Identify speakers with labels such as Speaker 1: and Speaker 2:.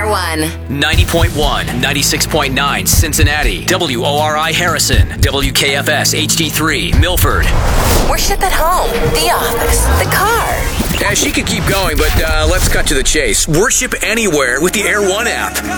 Speaker 1: One.
Speaker 2: 90.1, 96.9 Cincinnati, WORI Harrison, WKFS HD3 Milford.
Speaker 1: Worship at home, the office, the car.
Speaker 2: Yeah, she could keep going, but let's cut to the chase. Worship anywhere with the Air One app.